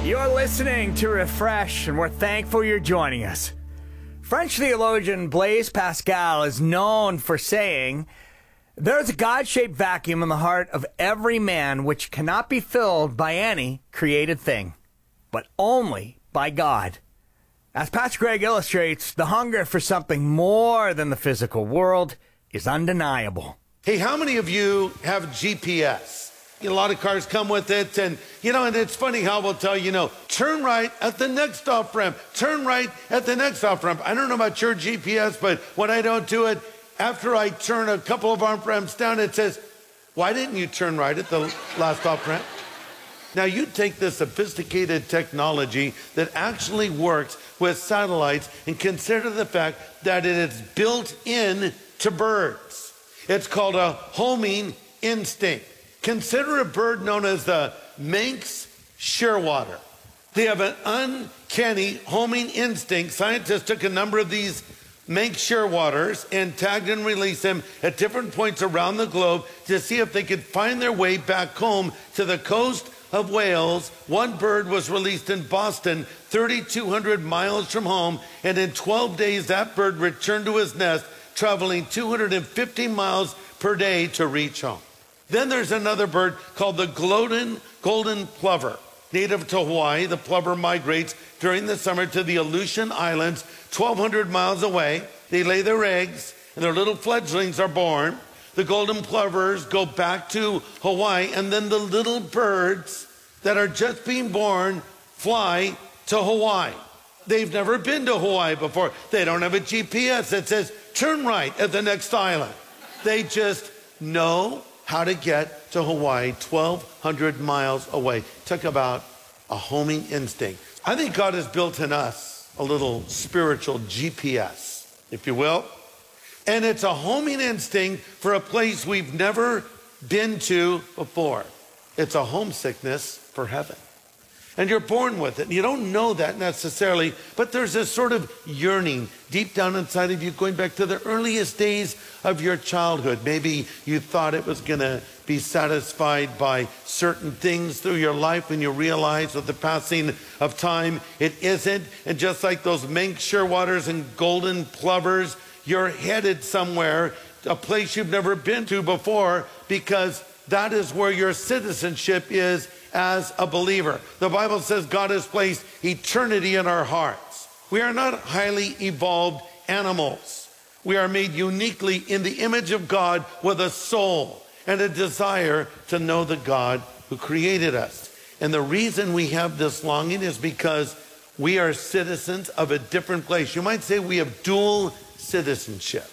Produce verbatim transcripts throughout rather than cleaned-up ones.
You're listening to Refresh, and we're thankful you're joining us. French theologian Blaise Pascal is known for saying, "There's a God-shaped vacuum in the heart of every man which cannot be filled by any created thing, but only by God." As Pastor Greg illustrates, the hunger for something more than the physical world is undeniable. Hey, how many of you have G P S? A lot of cars come with it, and you know, and it's funny how we'll tell you, you know, turn right at the next off ramp, turn right at the next off ramp. I don't know about your G P S, but when I don't do it, after I turn a couple of off ramps down, it says, "Why didn't you turn right at the last off ramp?" Now, you take this sophisticated technology that actually works with satellites and consider the fact that it is built in to birds. It's called a homing instinct. Consider a bird known as the Manx shearwater. They have an uncanny homing instinct. Scientists took a number of these Manx shearwaters and tagged and released them at different points around the globe to see if they could find their way back home to the coast of Wales. One bird was released in Boston, thirty-two hundred miles from home, and in twelve days that bird returned to his nest, traveling two hundred fifty miles per day to reach home. Then there's another bird called the golden, golden plover. Native to Hawaii, the plover migrates during the summer to the Aleutian Islands, twelve hundred miles away. They lay their eggs, and their little fledglings are born. The golden plovers go back to Hawaii, and then the little birds that are just being born fly to Hawaii. They've never been to Hawaii before. They don't have a G P S that says, turn right at the next island. They just know how to get to Hawaii, twelve hundred miles away. Took about a homing instinct. I think God has built in us a little spiritual G P S, if you will. And it's a homing instinct for a place we've never been to before. It's a homesickness for heaven. And you're born with it. You don't know that necessarily, but there's this sort of yearning deep down inside of you going back to the earliest days of your childhood. Maybe you thought it was going to be satisfied by certain things through your life, and you realize with the passing of time, it isn't. And just like those Manx shearwaters and golden plovers, you're headed somewhere, a place you've never been to before, because that is where your citizenship is as a believer. The Bible says God has placed eternity in our hearts. We are not highly evolved animals. We are made uniquely in the image of God with a soul and a desire to know the God who created us. And the reason we have this longing is because we are citizens of a different place. You might say we have dual citizenship.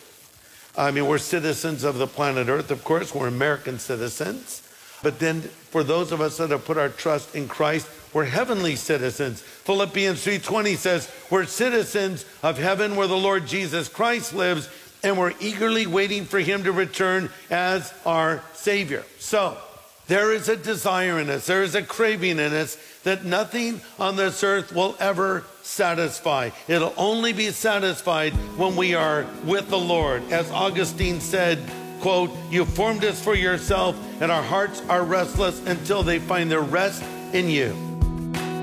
I mean, we're citizens of the planet Earth, of course. We're American citizens. But then for those of us that have put our trust in Christ, we're heavenly citizens. Philippians three twenty says, we're citizens of heaven where the Lord Jesus Christ lives, and we're eagerly waiting for him to return as our Savior. So there is a desire in us, there is a craving in us that nothing on this earth will ever satisfy. It'll only be satisfied when we are with the Lord. As Augustine said, quote, "You formed us for yourself, and our hearts are restless until they find their rest in you."